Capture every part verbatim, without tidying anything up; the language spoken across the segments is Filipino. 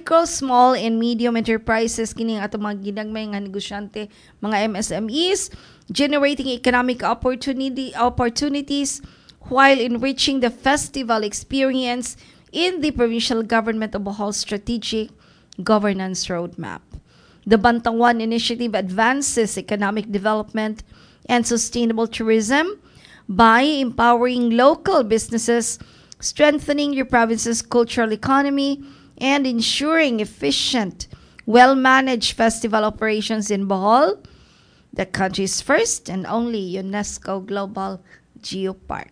micro, small, and medium enterprises, kini ang atong mga ginagmay nga negosyante, mga M S M Es, generating economic opportunity opportunities while enriching the festival experience in the provincial government of Bohol strategic governance roadmap. The Bantawan Initiative advances economic development and sustainable tourism by empowering local businesses, strengthening your province's cultural economy, and ensuring efficient, well-managed festival operations in Bohol, the country's first and only UNESCO Global Geopark.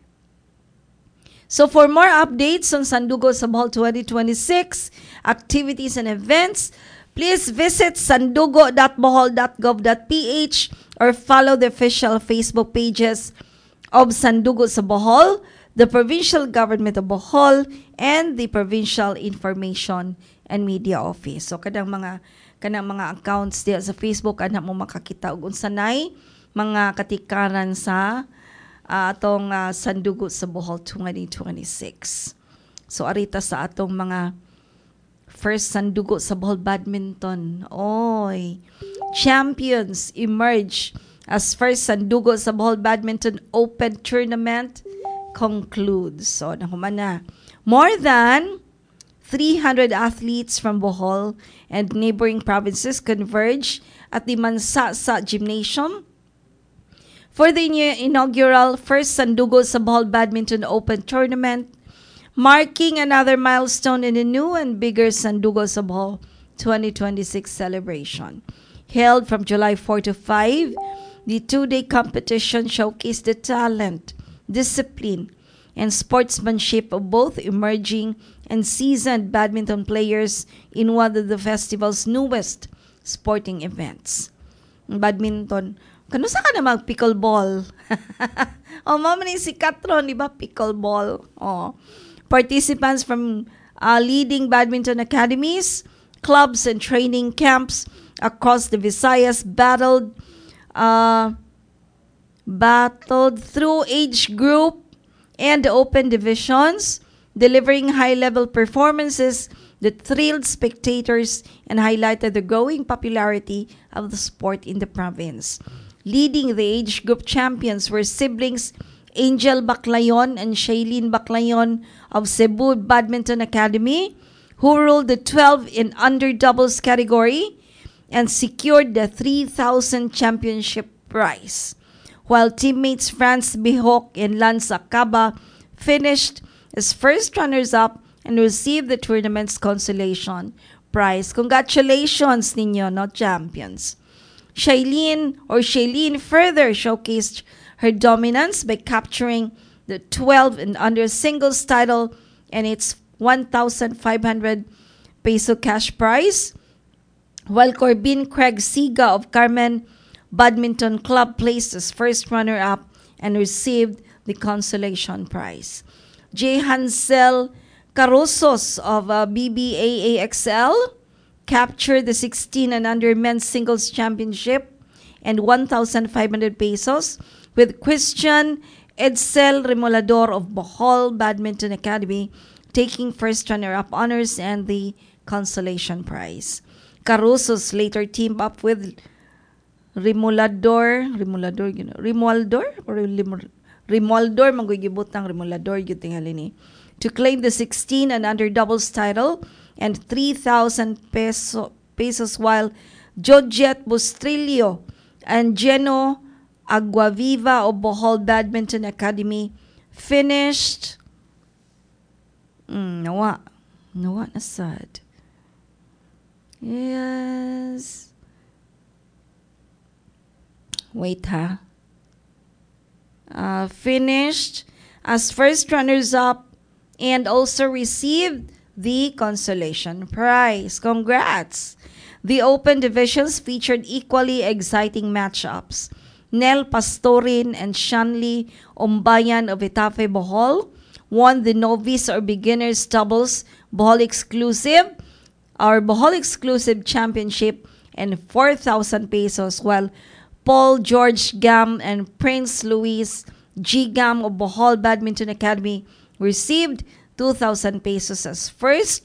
So for more updates on Sandugo sa Bohol twenty twenty-six activities and events, please visit sandugo dot bohol dot gov dot p h or follow the official Facebook pages of Sandugo sa Bohol, the Provincial Government of Bohol, and the Provincial Information and Media Office. So kadang mga kanang mga accounts diya sa Facebook ana mo makakita og unsanay mga katikaran sa uh, atong uh, Sandugo sa Bohol twenty twenty-six. So arita sa atong mga first Sandugo sa Bohol badminton. Oy, champions emerge as first Sandugo sa Bohol Badminton Open Tournament concludes. So nahuman na. More than three hundred athletes from Bohol and neighboring provinces converge at the Mansasa Gymnasium for the inaugural first Sandugo sa Bohol Badminton Open Tournament, marking another milestone in the new and bigger Sandugo sa Bohol twenty twenty-six celebration. Held from July fourth to five, the two-day competition showcased the talent, discipline, and sportsmanship of both emerging and seasoned badminton players in one of the festival's newest sporting events. Badminton, kano sa ka na mag pickleball? O, oh, mama ni si Katron, di ba? Pickleball. Oh. Participants from uh, leading badminton academies, clubs, and training camps across the Visayas battled uh, battled through age group and open divisions, delivering high-level performances that thrilled spectators and highlighted the growing popularity of the sport in the province. Leading the age group champions were siblings Angel Baclayon and Shailene Baclayon of Cebu Badminton Academy, who ruled the twelve in under doubles category and secured the three thousand championship prize, while teammates France Bihok and Lance Acaba finished as first runners-up and received the tournament's consolation prize. Congratulations ninyo, no, champions. Shailene or Shailene further showcased her dominance by capturing the twelve and under singles title and its one thousand five hundred peso cash prize, while Corbin Craig Siga of Carmen Badminton Club placed as first runner-up and received the consolation prize. J. Hansel Carusos of uh, B B A A X L captured the sixteen and under men's singles championship and one thousand five hundred pesos, with Christian Edsel Remolador of Bohol Badminton Academy taking first runner-up honors and the consolation prize. Carusos later teamed up with Remolador, Remolador, you know, Remoldor or Remoldor, manggugibutang Remolador, you tingali to claim the sixteen and under doubles title and three thousand peso, pesos, while Georgette Bustrillo and Geno Aguaviva of Bohol Badminton Academy finished mm, nawa nawa na sad. Yes. Wait ha. Uh, finished as first runners-up and also received the consolation prize. Congrats! The open divisions featured equally exciting matchups. Nel Pastorin and Shanley Ombayan of Itafe Bohol won the novice or beginners doubles Bohol exclusive or Bohol exclusive championship and four thousand pesos, while Paul George Gam and Prince Louis G. Gam of Bohol Badminton Academy received two thousand pesos as first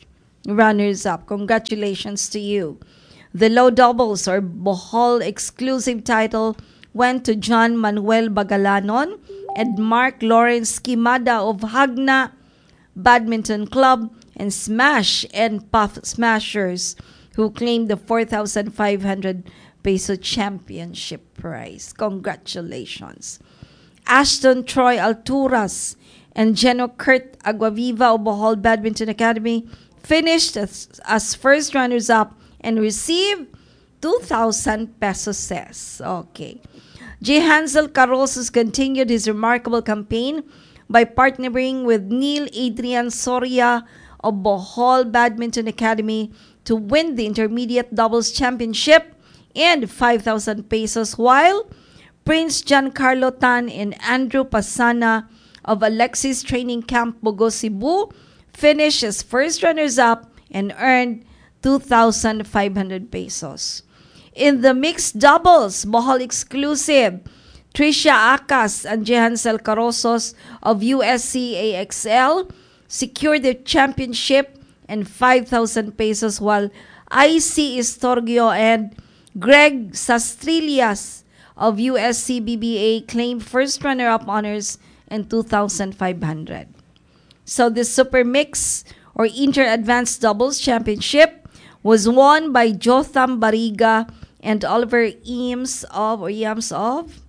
runners-up. Congratulations to you. The low doubles or Bohol exclusive title went to John Manuel Bagalanon and Mark Lawrence Kimada of Hagna Badminton Club and Smash and Puff Smashers, who claimed the four thousand five hundred peso championship prize. Congratulations. Ashton Troy Alturas and Geno Kurt Aguaviva of Bohol Badminton Academy finished as, as first runners-up and received two thousand pesos. Okay. J. Hansel Carosos continued his remarkable campaign by partnering with Neil Adrian Soria of Bohol Badminton Academy to win the Intermediate Doubles Championship and five thousand pesos, while Prince Giancarlo Tan and Andrew Pasana of Alexis Training Camp Bogo, Cebu finished as first runners-up and earned two thousand five hundred pesos. In the mixed doubles, Bohol exclusive, Tricia Acas and Jehansel Carosos of U S C A X L secured the championship and five thousand pesos, while I C Estorgio and Greg Sastrillas of U S C B B A claimed first runner-up honors and two thousand five hundred. So the Super Mix or Inter Advanced Doubles Championship was won by Jotham Bariga and Oliver Eames of, or Yams of,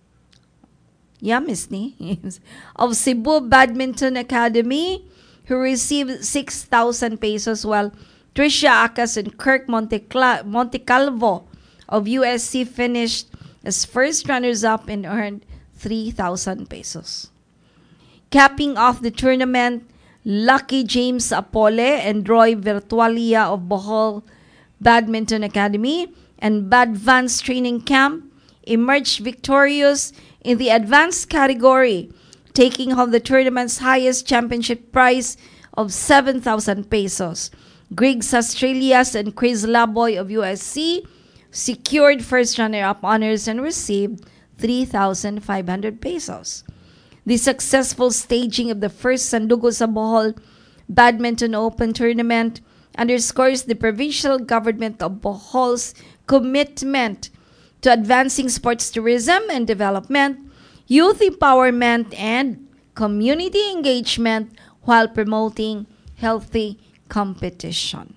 Yamis ni? of Cebu Badminton Academy, who received six thousand pesos, while Tricia Acas and Kirk Montecla- Montecalvo of U S C finished as first runners-up and earned three thousand pesos. Capping off the tournament, Lucky James Apole and Roy Virtualia of Bohol Badminton Academy and Badvance Training Camp emerged victorious in the advanced category, taking home the tournament's highest championship prize of seven thousand pesos. Greg Sastrelias and Chris Laboy of U S C secured first runner-up honors and received three thousand five hundred pesos. The successful staging of the first Sandugo sa Bohol Badminton Open Tournament underscores the provincial government of Bohol's commitment to advancing sports tourism and development, youth empowerment, and community engagement while promoting healthy competition.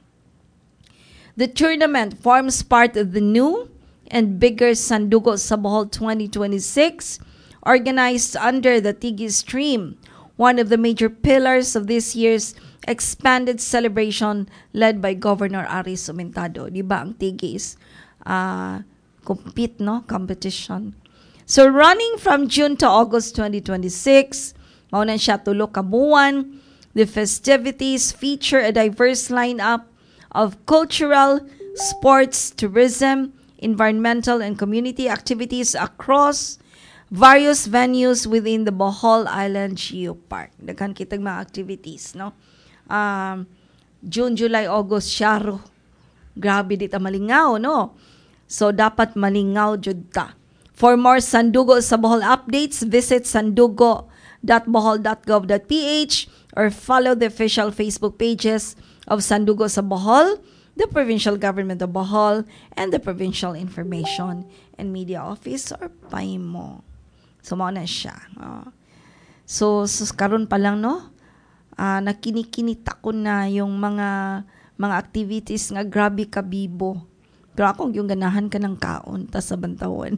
The tournament forms part of the new and bigger Sandugo sa Bohol twenty twenty-six, organized under the Tigi Stream, one of the major pillars of this year's expanded celebration led by Governor Aris Sumentado. Di ba ang Tigi is uh, compete, no? Competition. So running from June to August twenty twenty-six, maunan siya tulo ka buwan. The festivities feature a diverse lineup of cultural, sports, tourism, environmental, and community activities across various venues within the Bohol Island Geopark. Daghan kitag mga activities, no? Um, June, July, August, Syaro. Grabe dita malingaw, no? So, dapat malingaw jud ta. For more Sandugo sa Bohol updates, visit sandugo dot bohol dot gov dot p h or follow the official Facebook pages of Sandugo sa Bohol, the Provincial Government of Bohol, and the Provincial Information and Media Office or P A I M O. So, mo na siya. Uh, so, so, karon pa lang, no? Uh, nakinikinita ko na yung mga mga activities nga grabe kabibo. Pero akong yung ganahan ka ng kaon, tas sa bantawan.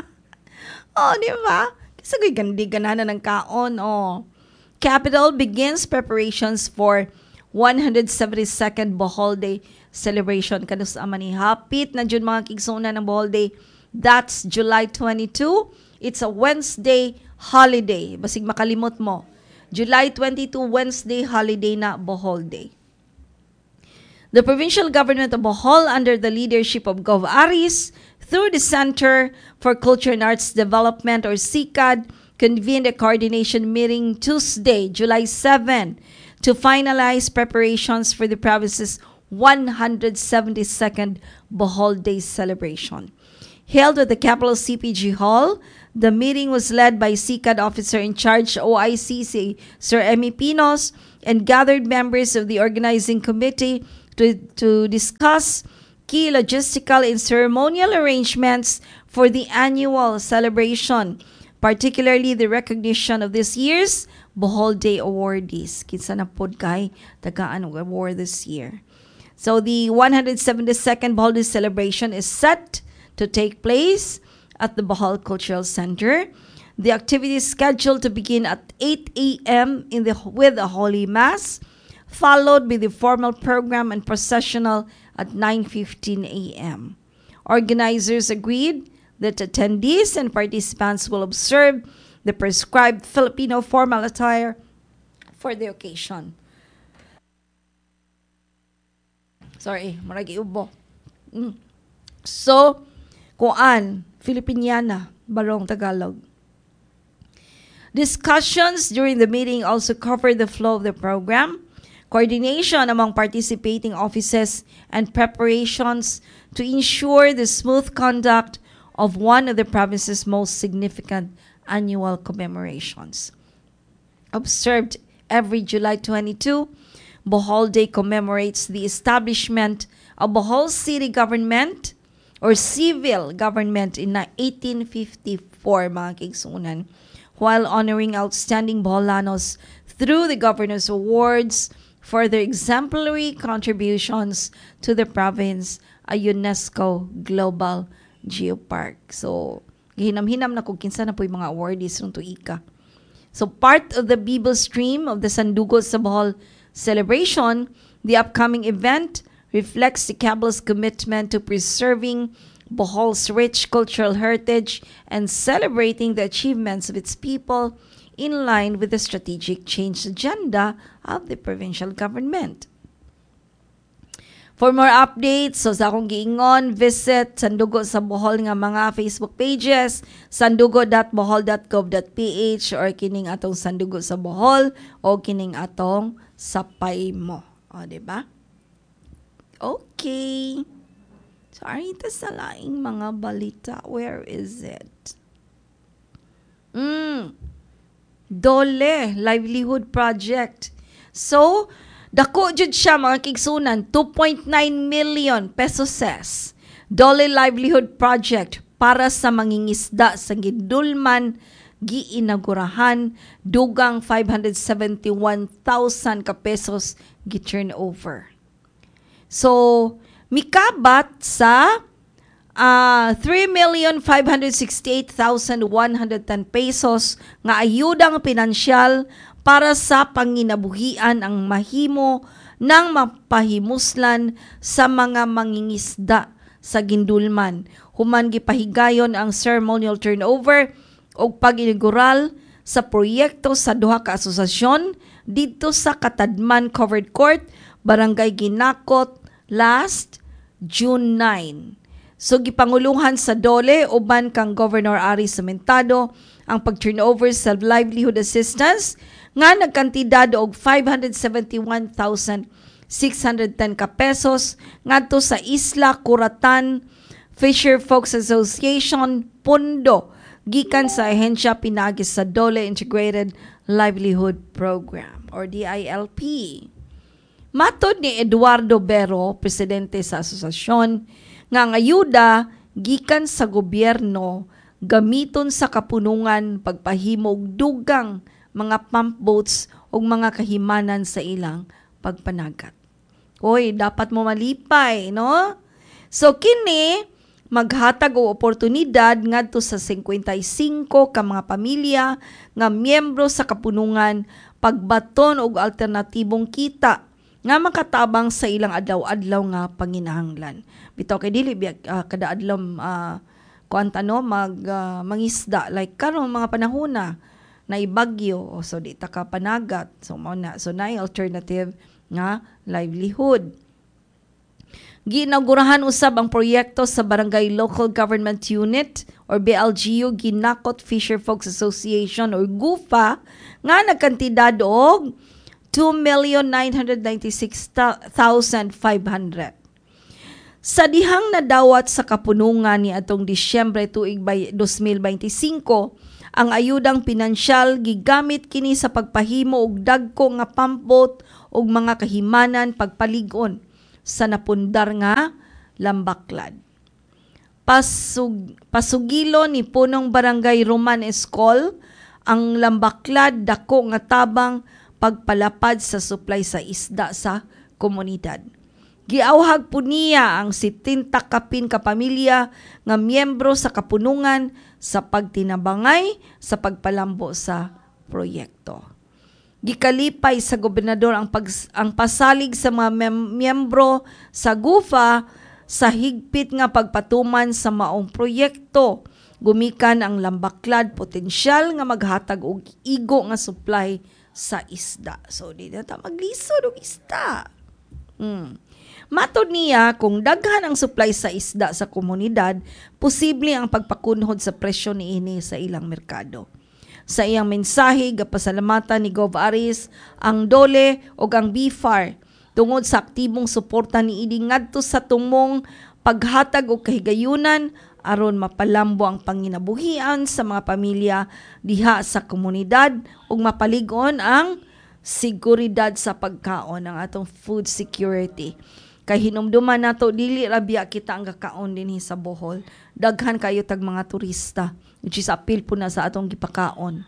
Oh, di ba? Kasi ko'y gandi ganahan ng kaon, oh. Capital begins preparations for one hundred seventy-second Bohol Day celebration. Kanus amani hapit na dyan mga kigsuna ng Bohol Day. That's July twenty-second. It's a Wednesday holiday. Basig makalimot mo. July twenty-second, Wednesday holiday na Bohol Day. The provincial government of Bohol, under the leadership of Gov Aris, through the Center for Culture and Arts Development or C C A D, convened a coordination meeting Tuesday, July seventh, to finalize preparations for the province's one hundred seventy-second Bohol Day celebration. held at the Capital C P G Hall. The meeting was led by C C A D Officer in Charge O I C, si Sir Emmy Pinos, and gathered members of the organizing committee to, to discuss key logistical and ceremonial arrangements for the annual celebration, particularly the recognition of this year's Bohol Day awardees. Kinsa na pod kay tagaan og award this year. So the one hundred seventy-second Bohol Day celebration is set to take place at the Bohol Cultural Center. The activity is scheduled to begin at eight a.m. in the with a Holy Mass, followed by the formal program and processional at nine fifteen a.m. Organizers agreed that attendees and participants will observe the prescribed Filipino formal attire for the occasion. Sorry, maragi ubo. Mm. So, kuan, Filipiniana, barong Tagalog. Discussions during the meeting also covered the flow of the program, coordination among participating offices, and preparations to ensure the smooth conduct of one of the province's most significant annual commemorations. Observed every July twenty-second, Bohol Day commemorates the establishment of Bohol City Government or civil government in eighteen fifty-four, mga kigsunan, while honoring outstanding Boholanos through the Governor's Awards for their exemplary contributions to the province, a UNESCO Global Geopark. So, hinam-hinam na kung kinsa na po yung mga awardees ng tuika. So, part of the Bible stream of the Sandugo sa Bohol celebration, the upcoming event reflects the Cabal's commitment to preserving Bohol's rich cultural heritage and celebrating the achievements of its people in line with the strategic change agenda of the provincial government. For more updates, so sa akong giingon, visit Sandugo sa Bohol nga mga Facebook pages, sandugo dot bohol dot gov dot p h or kining atong Sandugo sa Bohol o kining atong Sapay Mo. O, diba? Okay. So, arita sa laing mga balita. Where is it? Mm. Dole, Livelihood Project. So, dako jud siya mga kigsunan, two point nine million pesos ses. Dole Livelihood Project para sa mangingisda sa Gindulman, giinagurahan, dugang five hundred seventy-one thousand ka pesos gi-turnover. So, mikabat sa uh, three million five hundred sixty-eight thousand one hundred ten pesos nga ayudang pinansyal para sa panginabuhian ang mahimo ng mapahimuslan sa mga mangingisda sa Gindulman. Human gipahigayon ang ceremonial turnover o pag-inaugural sa proyekto sa duha ka asosasyon dito sa Katadman Covered Court, Barangay Ginakot, last June ninth. So gipanguluhan sa Dole uban kang Governor Ari Sementado ang pag-turnover sa livelihood assistance nga nagkantidad og five hundred seventy-one thousand six hundred ten ka pesos ngadto sa Isla Curatan Fisher Folks Association Pundo gikan sa ahensya pinaagi sa Dole Integrated Livelihood Program or D I L P. Matod ni Eduardo Bero, presidente sa asosasyon, nga ang ayuda gikan sa gobyerno gamiton sa kapunungan pagpahimog dugang mga pump boats o mga kahimanan sa ilang pagpanagat. Oy, dapat mo malipay, no? So kini maghatag og oportunidad ngadto sa fifty-five ka mga pamilya nga miyembro sa kapunungan pagbaton og alternatibong kita nga makatabang sa ilang adlaw-adlaw nga panginahanglan. Bitaw kay dili uh, kada adlaw uh, kuanta no mag uh, mangisda like karon mga panahona na ibagyo so di ta ka panagat so mao na so na alternative nga livelihood. Ginaugurahan usab ang proyekto sa Barangay Local Government Unit or B L G U Ginakot Fisher Folks Association or GUFA nga nagkantidad og two million nine hundred ninety-six thousand five hundred. Sa dihang nadawat sa kapunungan ni atong Disyembre tuig twenty twenty-five, ang ayudang pinansyal gigamit kini sa pagpahimo og dagko nga pampot og mga kahimanan pagpalig-on sa napundar nga Lambaklad. Pasug, pasugilo ni punong barangay Roman Escol ang Lambaklad dako nga tabang pagpalapad sa supply sa isda sa komunidad. Giawhag po niya ang setenta kapin ka pamilya nga miyembro sa kapunungan sa pagtinabangay sa pagpalambo sa proyekto. Gikalipay sa gobernador ang, pag, ang pasalig sa mga mem- miyembro sa GUFA sa higpit nga pagpatuman sa maong proyekto. Gumikan ang Lambaklad potensyal nga maghatag og igo nga supply sa isda. So, di na ta maglisod og isda. Hmm. Matod niya, kung daghan ang supply sa isda sa komunidad, posible ang pagpakunhod sa presyo niini sa ilang merkado. Sa iyang mensahe, gapasalamatan ni Gov Aris ang Dole o ang B F A R tungod sa aktibong suporta ni Idi ngadto sa tumong paghatag og kahigayunan aron mapalambo ang panginabuhian sa mga pamilya diha sa komunidad ug mapalig-on ang seguridad sa pagkaon, ang atong food security. Kay hinumduman nato dili ra biya kita ang kakaon dinhi sa Bohol. Daghan kayo tag mga turista, which is appeal po na sa atong gipakaon.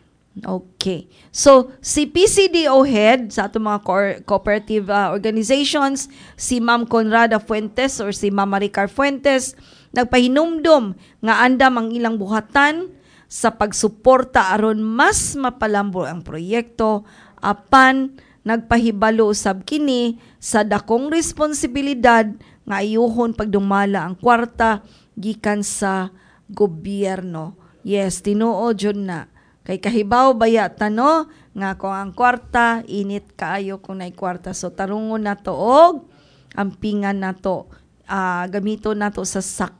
Okay. So, si P C D O head sa atong mga co- cooperative uh, organizations, si Ma'am Conrada Fuentes or si Ma'am Maricar Fuentes, nagpahinumdum nga andam ang ilang buhatan sa pagsuporta aron mas mapalambo ang proyekto apan nagpahibalo usab kini sa dakong responsibilidad nga ayuhon pagdumala ang kwarta gikan sa gobyerno. Yes, tinuo jud na. Kay kahibaw baya tano nga kung ang kwarta init kaayo kung nay kwarta, so tarungon nato og ampingan nato, uh, gamito nato sa sakto.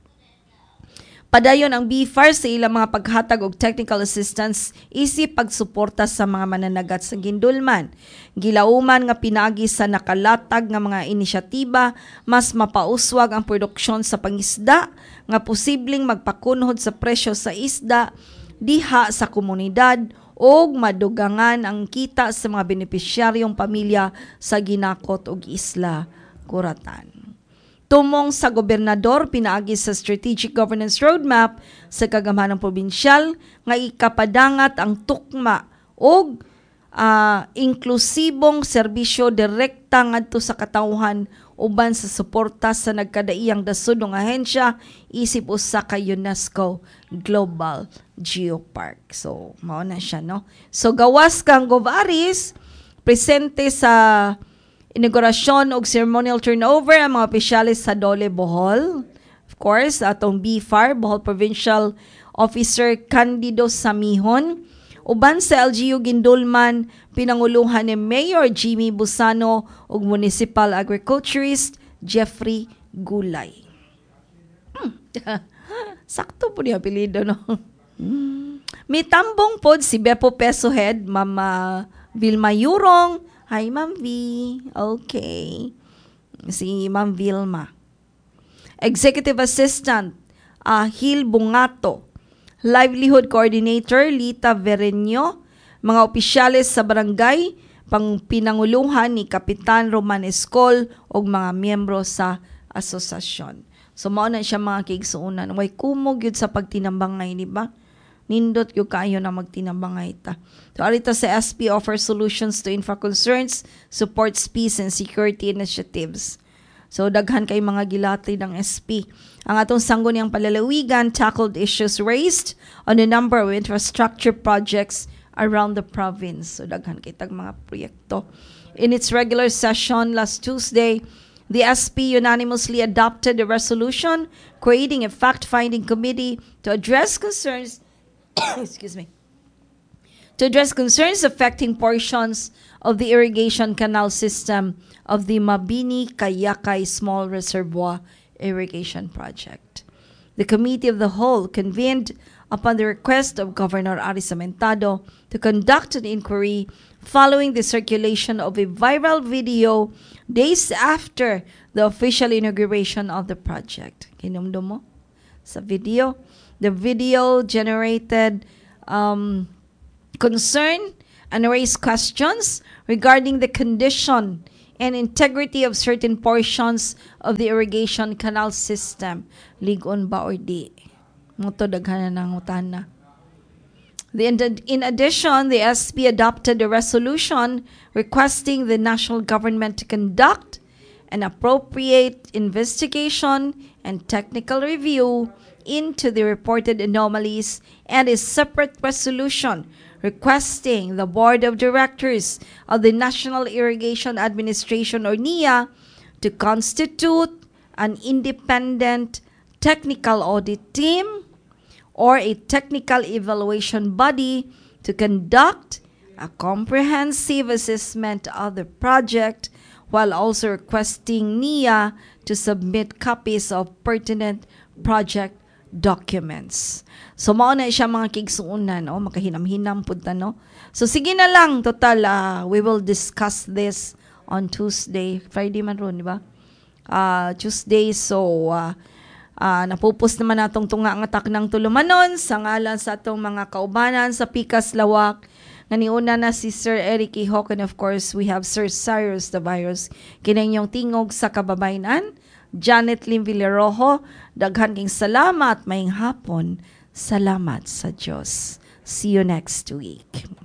Padayon ang B F A R sa ilang mga paghatag og technical assistance isip pagsuporta sa mga mananagat sa Gindulman. Gilauman nga pinagi sa nakalatag nga mga inisyatiba mas mapauswag ang produksyon sa pangisda nga posibleng magpakunhod sa presyo sa isda diha sa komunidad ug madugangan ang kita sa mga benepisyaryong pamilya sa ginakot ug isla Kuratan. Tumong sa gobernador pinaagi sa Strategic Governance Roadmap sa kagamhanang probinsyal nga ikapadangat ang tukma og uh, inklusibong serbisyo direkta ngadto sa katawhan uban sa suporta sa nagkadaiyang dasudong ahensya isip usa ka UNESCO Global Geopark. So, mao na siya, no? So, gawas kang Gov Aris, presente sa inaugurasyon og ceremonial turnover ang mga opisyalis sa Dole Bohol. Of course, atong B F A R, Bohol Provincial Officer Candido Samihon. Uban sa L G U Gindulman, pinanguluhan ni Mayor Jimmy Busano ug Municipal Agriculturist Jeffrey Gulay. Hmm. Sakto po niya apelido, no? Hmm. Mitambong pod si Beppo Peso Head, Mama Vilma Yurong. Hi, Ma'am V. Okay. Si Ma'am Vilma. Executive Assistant, uh, Hil Bungato. Livelihood Coordinator, Lita Vereño. Mga opisyalis sa barangay, pang pinanguluhan ni Kapitan Roman Escol o mga miyembro sa asosasyon. So, mao na siya mga kigsuunan. Way kumog yun sa pagtinambangay, di ba? Nindot yung kayo na magtinambangay ta. So, arita sa S P offers solutions to infra concerns, supports peace and security initiatives. So, daghan kay mga gilati ng S P. Ang atong sangguniang palalawigan tackled issues raised on a number of infrastructure projects around the province. So, daghan kay tag mga proyekto. In its regular session last Tuesday, the S P unanimously adopted a resolution creating a fact-finding committee to address concerns excuse me, to address concerns affecting portions of the irrigation canal system of the Mabini-Kayakay Small Reservoir Irrigation Project. The Committee of the Whole convened upon the request of Governor Aris Amentado to conduct an inquiry following the circulation of a viral video days after the official inauguration of the project. Kinumdum mo sa video. The video generated um, concern and raised questions regarding the condition and integrity of certain portions of the irrigation canal system. Ligon ba or di? Muto daghan na ng utana. The, in addition, the S P adopted a resolution requesting the national government to conduct an appropriate investigation and technical review into the reported anomalies, and a separate resolution requesting the Board of Directors of the National Irrigation Administration, or N I A, to constitute an independent technical audit team or a technical evaluation body to conduct a comprehensive assessment of the project, while also requesting N I A to submit copies of pertinent project documents. So, mao na siya mga kigsuunan, oh, makahinam-hinam punta, no? So, sige na lang, total, uh, we will discuss this on Tuesday. Friday man ron, di ba? Uh, Tuesday, so, uh, uh, napupos naman natong tunga ang atak ng tulumanon sa ngalan sa atong mga kaubanan sa Pikas Lawak. Nganiuna na si Sir Eric Ihok, and of course, we have Sir Cyrus the Virus. Kinainyong tingog sa kababayanan, Janet Lim Villarojo, daghan king salamat, maing hapon, salamat sa Diyos. See you next week.